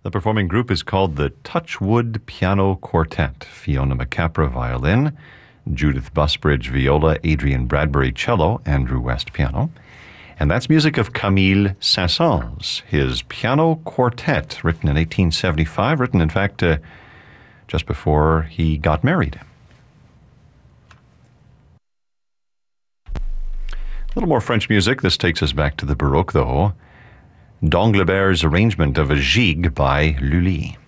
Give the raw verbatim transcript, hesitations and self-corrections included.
The performing group is called the Touchwood Piano Quartet. Fiona McCapra, violin, Judith Busbridge, viola, Adrian Bradbury, cello, Andrew West, piano. And that's music of Camille Saint-Saëns, his piano quartet, written in eighteen seventy-five, written, in fact, uh, just before he got married. A little more French music. This takes us back to the Baroque, though. D'Anglebert's arrangement of a gigue by Lully.